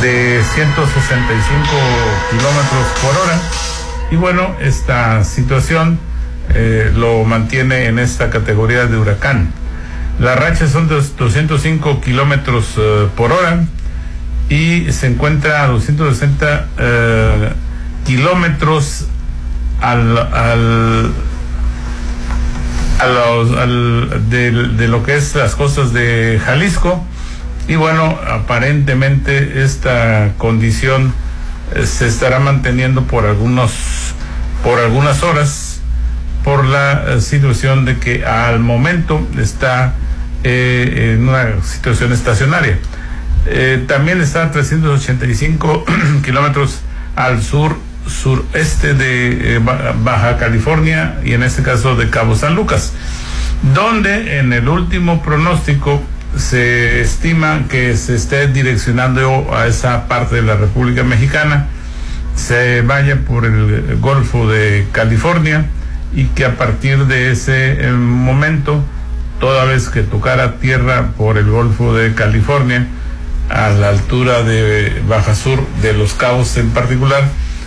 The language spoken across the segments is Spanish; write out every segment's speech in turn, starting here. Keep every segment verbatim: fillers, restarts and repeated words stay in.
de ciento sesenta y cinco kilómetros por hora. Y bueno, esta situación eh, lo mantiene en esta categoría de huracán. Las rachas son de doscientos cinco kilómetros uh, por hora y se encuentra a doscientos sesenta uh, kilómetros al, al, a los, al de, de lo que es las costas de Jalisco. Y bueno, aparentemente esta condición eh, se estará manteniendo por algunos por algunas horas, por la eh, situación de que al momento está eh, en una situación estacionaria. Eh, también está a trescientos ochenta y cinco kilómetros al sur sureste de eh, Baja California, y en este caso de Cabo San Lucas, donde en el último pronóstico se estima que se esté direccionando a esa parte de la República Mexicana, se vaya por el Golfo de California, y que a partir de ese eh, momento, toda vez que tocara tierra por el Golfo de California, a la altura de Baja Sur, de Los Cabos en particular,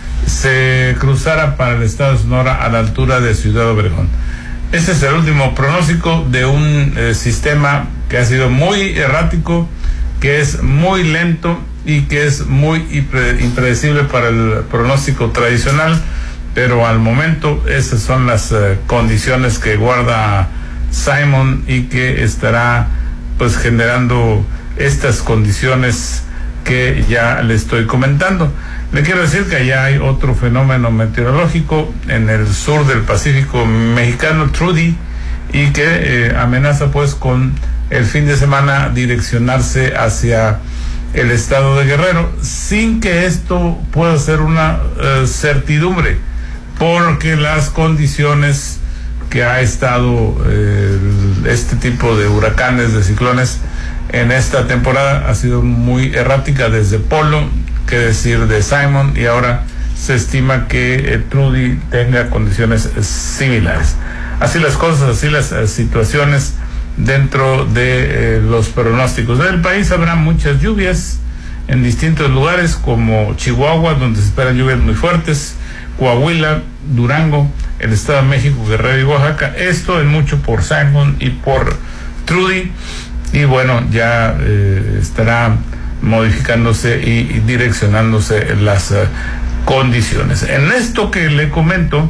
se cruzara para el estado de Sonora a la altura de Ciudad Obregón. Este es el último pronóstico de un eh, sistema que ha sido muy errático, que es muy lento y que es muy impre- impredecible para el pronóstico tradicional, pero al momento esas son las eh, condiciones que guarda Simon y que estará pues generando estas condiciones que ya le estoy comentando. Le quiero decir que allá hay otro fenómeno meteorológico en el sur del Pacífico mexicano, Trudy, y que eh, amenaza pues con el fin de semana direccionarse hacia el estado de Guerrero, sin que esto pueda ser una uh, certidumbre, porque las condiciones que ha estado eh, este tipo de huracanes, de ciclones en esta temporada ha sido muy errática, desde Polo, que decir de Simon, y ahora se estima que eh, Trudy tenga condiciones eh, similares. Así las cosas, así las eh, situaciones dentro de eh, los pronósticos. En el país habrá muchas lluvias en distintos lugares, como Chihuahua, donde se esperan lluvias muy fuertes, Coahuila, Durango, el Estado de México, Guerrero y Oaxaca. Esto en mucho por Simon y por Trudy, y bueno, ya eh, estará modificándose y, y direccionándose las uh, condiciones. En esto que le comento,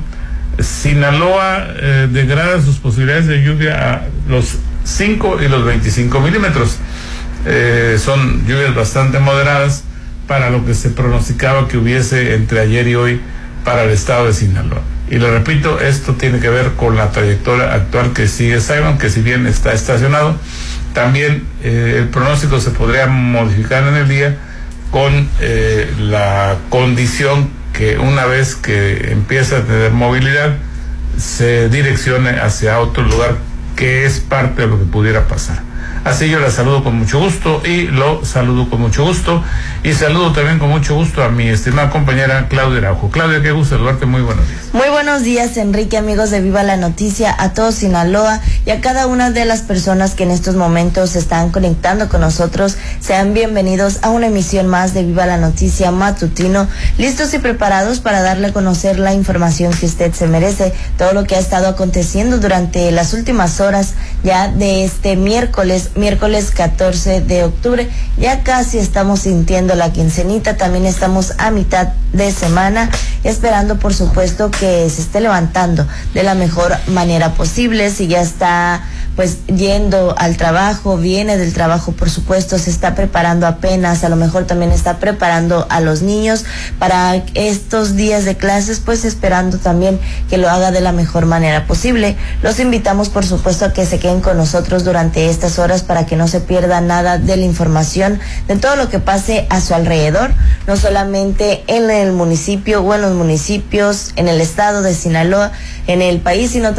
Sinaloa eh, degrada sus posibilidades de lluvia a los cinco y los veinticinco milímetros. Eh, son lluvias bastante moderadas para lo que se pronosticaba que hubiese entre ayer y hoy para el estado de Sinaloa. Y le repito, esto tiene que ver con la trayectoria actual que sigue Simon, que si bien está estacionado, también eh, el pronóstico se podría modificar en el día con eh, la condición que una vez que empieza a tener movilidad se direccione hacia otro lugar, que es parte de lo que pudiera pasar. Así yo la saludo con mucho gusto y lo saludo con mucho gusto y saludo también con mucho gusto a mi estimada compañera Claudia Araujo. Claudia, qué gusto saludarte, muy buenos días. Muy buenos días, Enrique, amigos de Viva la Noticia, a todo Sinaloa y a cada una de las personas que en estos momentos se están conectando con nosotros. Sean bienvenidos a una emisión más de Viva la Noticia matutino, listos y preparados para darle a conocer la información que usted se merece, todo lo que ha estado aconteciendo durante las últimas horas ya de este miércoles, miércoles catorce de octubre. Ya casi estamos sintiendo la quincenita, también estamos a mitad de semana, esperando por supuesto que se esté levantando de la mejor manera posible. Si ya está pues yendo al trabajo, viene del trabajo, por supuesto, se está preparando apenas, a lo mejor también está preparando a los niños para estos días de clases, pues esperando también que lo haga de la mejor manera posible. Los invitamos, por supuesto, a que se queden con nosotros durante estas horas para que no se pierda nada de la información, de todo lo que pase a su alrededor, no solamente en el municipio o en los municipios, en el estado de Sinaloa, en el país, sino